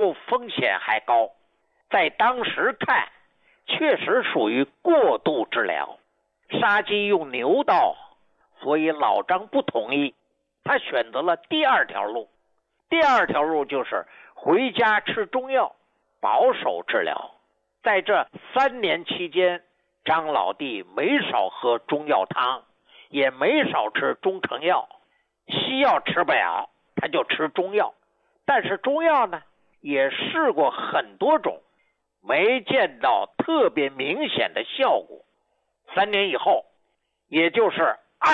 又风险还高，在当时看确实属于过度治疗。杀鸡用牛刀，所以老张不同意，他选择了第二条路。第二条路就是回家吃中药，保守治疗。在这3年期间，张老弟没少喝中药汤，也没少吃中成药。西药吃不了，他就吃中药。但是中药呢，也试过很多种，没见到特别明显的效果。3年以后，也就是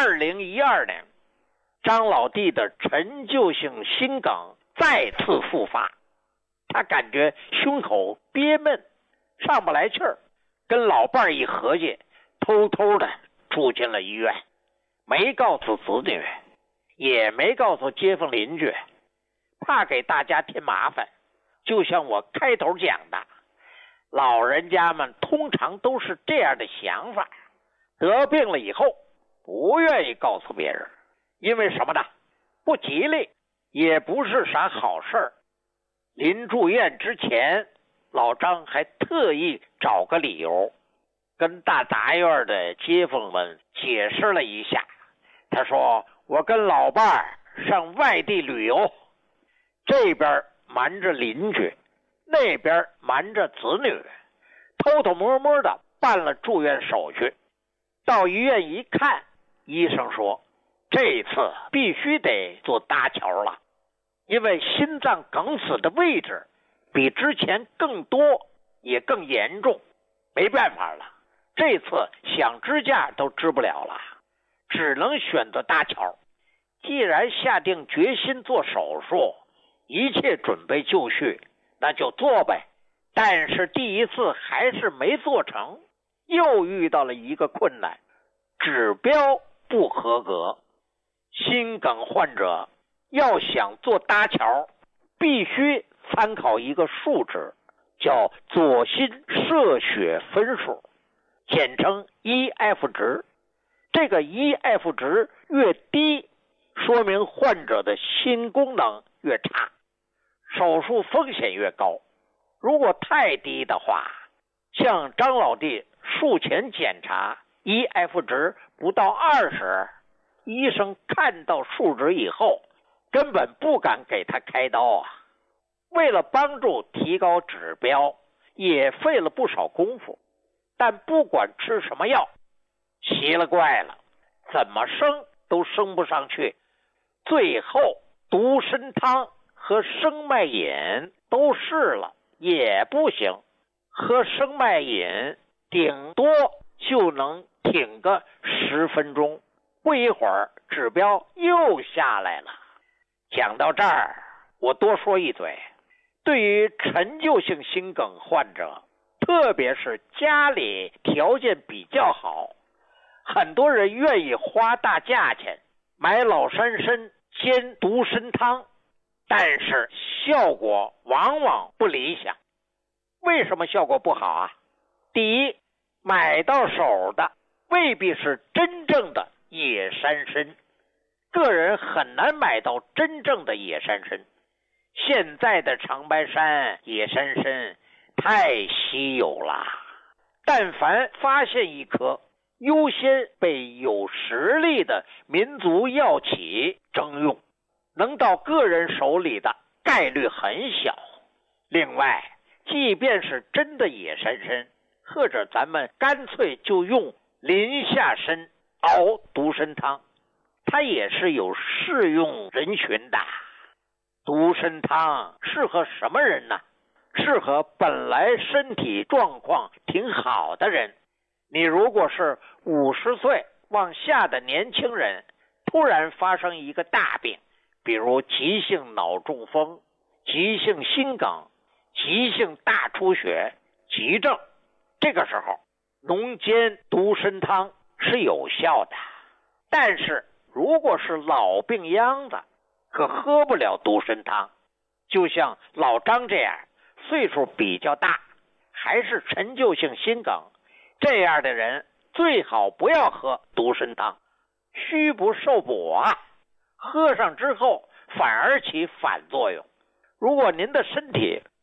2012年，张老弟的陈旧性心梗再次复发，他感觉胸口憋闷，上不来气儿，跟老伴儿一合计，偷偷的住进了医院，没告诉子女，也没告诉街坊邻居，怕给大家添麻烦。就像我开头讲的，老人家们通常都是这样的想法，得病了以后不愿意告诉别人，因为什么呢？不吉利，也不是啥好事儿。临住院之前，老张还特意找个理由跟大杂院的街坊们解释了一下。他说，我跟老伴儿上外地旅游，这边瞒着邻居，那边瞒着子女，偷偷摸摸的办了住院手续。到医院一看，医生说这次必须得做搭桥了，因为心脏梗死的位置比之前更多也更严重，没办法了，这次想支架都支不了了，只能选择搭桥。既然下定决心做手术，一切准备就绪，那就做呗。但是第一次还是没做成，又遇到了一个困难，指标不合格。心梗患者要想做搭桥，必须参考一个数值，叫左心射血分数，简称 EF 值。这个 EF 值越低，说明患者的心功能越差，手术风险越高。如果太低的话，像张老弟术前检查 EF 值不到20，医生看到数值以后根本不敢给他开刀啊。为了帮助提高指标，也费了不少功夫，但不管吃什么药，奇了怪了，怎么升都升不上去。最后独参汤和生脉饮都试了，也不行。喝生脉饮顶多就能挺个10分钟，不一会儿指标又下来了。讲到这儿，我多说一嘴，对于陈旧性心梗患者，特别是家里条件比较好，很多人愿意花大价钱买老山参煎独参汤，但是效果往往不理想。为什么效果不好啊？第一，买到手的未必是真正的野山参，个人很难买到真正的野山参。现在的长白山野山参太稀有了，但凡发现一颗，优先被有实力的民族药企征用，能到个人手里的概率很小。另外，即便是真的野山参，或者咱们干脆就用林下参熬独参汤，它也是有适用人群的。独参汤适合什么人呢？适合本来身体状况挺好的人。你如果是50岁往下的年轻人，突然发生一个大病，比如急性脑中风、急性心梗、急性大出血、急症，这个时候浓煎独参汤是有效的。但是如果是老病秧子，可喝不了独参汤。就像老张这样岁数比较大，还是陈旧性心梗，这样的人最好不要喝独参汤，虚不受补啊，喝上之后反而起反作用。如果您的身体